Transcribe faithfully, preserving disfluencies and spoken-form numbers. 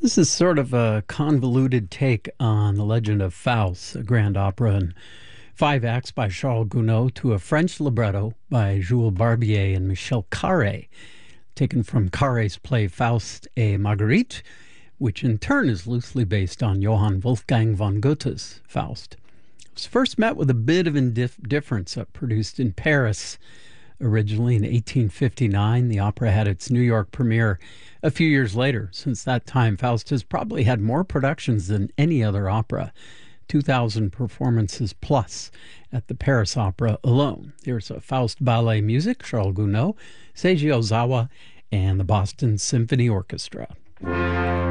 This is sort of a convoluted take on the legend of Faust, a grand opera in five acts by Charles Gounod to a French libretto by Jules Barbier and Michel Carré, taken from Carré's play Faust et Marguerite, which in turn is loosely based on Johann Wolfgang von Goethe's Faust. It was first met with a bit of indifference, uh, produced in Paris. Originally in eighteen fifty-nine, the opera had its New York premiere a few years later. Since that time, Faust has probably had more productions than any other opera, two thousand performances plus at the Paris Opera alone. Here's a Faust ballet music, Charles Gounod, Seiji Ozawa, and the Boston Symphony Orchestra.